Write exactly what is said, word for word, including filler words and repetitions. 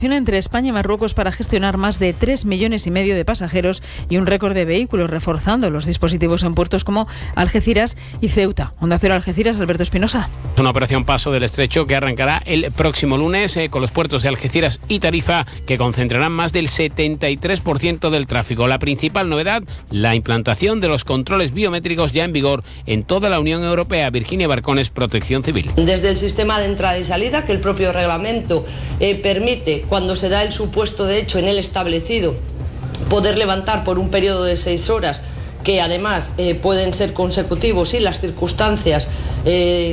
Entre España y Marruecos para gestionar más de tres millones y medio de pasajeros y un récord de vehículos, reforzando los dispositivos en puertos como Algeciras y Ceuta. Onda Cero Algeciras, Alberto Espinosa. Es una operación Paso del Estrecho que arrancará el próximo lunes eh, con los puertos de Algeciras y Tarifa, que concentrarán más del setenta y tres por ciento del tráfico. La principal novedad, la implantación de los controles biométricos ya en vigor en toda la Unión Europea. Virginia Barcones, Protección Civil. Desde el sistema de entrada y salida, que el propio reglamento eh, permite, cuando se da el supuesto de hecho en el establecido, poder levantar por un periodo de seis horas, que además eh, pueden ser consecutivos si las circunstancias eh,